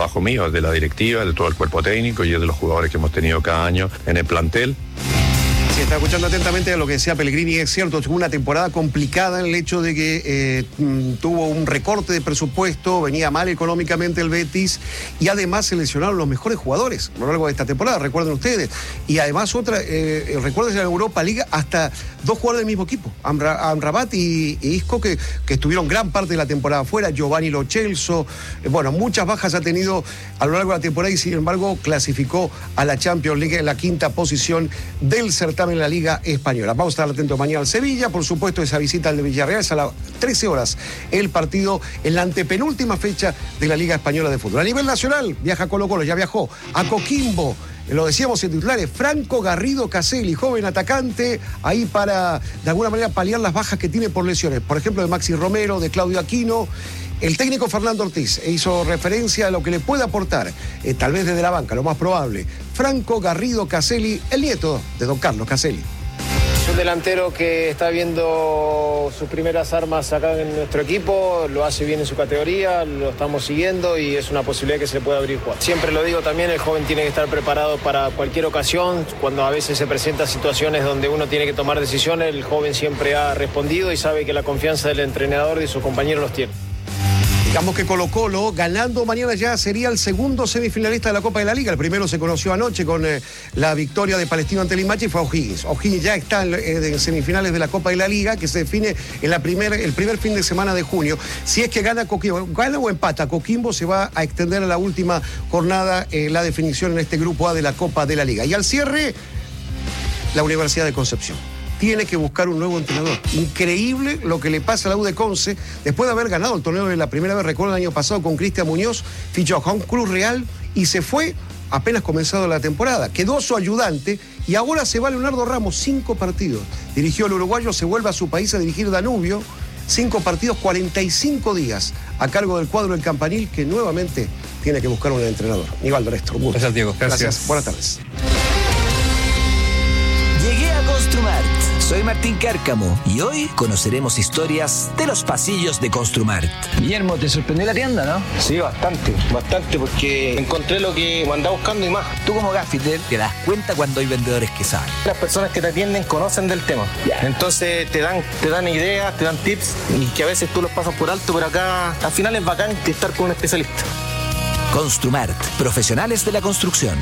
trabajo mío, de la directiva, de todo el cuerpo técnico y de los jugadores que hemos tenido cada año en el plantel. Sí, está escuchando atentamente lo que decía Pellegrini. Es cierto, tuvo una temporada complicada en el hecho de que tuvo un recorte de presupuesto, venía mal económicamente el Betis y además se lesionaron los mejores jugadores a lo largo de esta temporada, recuerden ustedes. Y además recuerden en la Europa League hasta 2 jugadores del mismo equipo, Amrabat y Isco, que estuvieron gran parte de la temporada fuera, Giovanni Lo Celso, bueno, muchas bajas ha tenido a lo largo de la temporada y sin embargo clasificó a la Champions League en la 5ª posición del certamen en la Liga Española. Vamos a estar atentos mañana al Sevilla, por supuesto esa visita al de Villarreal es a las 13 horas el partido en la antepenúltima fecha de la Liga Española de Fútbol. A nivel nacional viaja Colo-Colo, ya viajó a Coquimbo, lo decíamos en titulares, Franco Garrido Caselli, joven atacante, ahí para de alguna manera paliar las bajas que tiene por lesiones, por ejemplo de Maxi Romero, de Claudio Aquino. El técnico Fernando Ortiz hizo referencia a lo que le puede aportar, tal vez desde la banca, lo más probable, Franco Garrido Caselli, el nieto de don Carlos Caselli. Es un delantero que está viendo sus primeras armas acá en nuestro equipo, lo hace bien en su categoría, lo estamos siguiendo y es una posibilidad que se le pueda abrir jugar. Siempre lo digo también, el joven tiene que estar preparado para cualquier ocasión, cuando a veces se presentan situaciones donde uno tiene que tomar decisiones, el joven siempre ha respondido y sabe que la confianza del entrenador y de sus compañeros los tiene. Digamos que Colo-Colo, ganando mañana ya, sería el segundo semifinalista de la Copa de la Liga. El primero se conoció anoche con la victoria de Palestino ante Limache y fue O'Higgins. O'Higgins ya está en semifinales de la Copa de la Liga, que se define en el primer fin de semana de junio. Si es que gana Coquimbo, gana o empata Coquimbo, se va a extender a la última jornada la definición en este grupo A de la Copa de la Liga. Y al cierre, la Universidad de Concepción tiene que buscar un nuevo entrenador. Increíble lo que le pasa a la U de Conce, después de haber ganado el torneo de la primera vez, recuerdo el año pasado con Cristian Muñoz, fichó a Juan Cruz Real y se fue apenas comenzado la temporada. Quedó su ayudante y ahora se va Leonardo Ramos, 5 partidos. Dirigió al uruguayo, se vuelve a su país a dirigir Danubio, 5 partidos, 45 días a cargo del cuadro del Campanil, que nuevamente tiene que buscar un entrenador. Nivaldo Restro. Gracias, Diego. Gracias. Buenas tardes. Llegué a Construmart. Soy Martín Cárcamo y hoy conoceremos historias de los pasillos de Construmart. Guillermo, ¿te sorprendió la tienda, no? Sí, bastante, porque encontré lo que andaba buscando y más. Tú como gaffiter te das cuenta cuando hay vendedores que saben. Las personas que te atienden conocen del tema. Entonces te dan ideas, te dan tips y que a veces tú los pasas por alto, pero acá al final es bacán estar con un especialista. Construmart, profesionales de la construcción.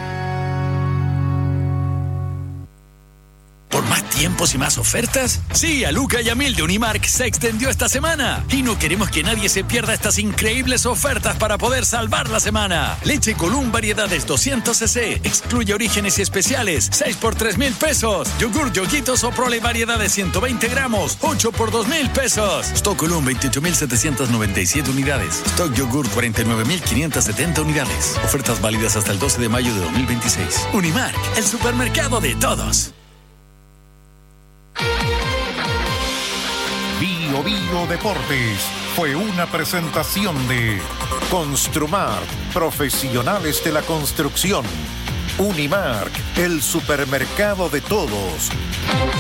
¿Por más tiempos y más ofertas? Sí, a Luca y a Mil de Unimark se extendió esta semana. Y no queremos que nadie se pierda estas increíbles ofertas para poder salvar la semana. Leche Colún variedades 200 cc. Excluye orígenes y especiales. 6 por 3,000 pesos. Yogur Yoguitos o Prole variedades 120 gramos. 8 por 2,000 pesos. Stock Colún 28,797 unidades. Stock Yogur 49,570 unidades. Ofertas válidas hasta el 12 de mayo de 2026. Unimark, el supermercado de todos. Bio Deportes fue una presentación de Construmart, profesionales de la construcción. Unimark, el supermercado de todos.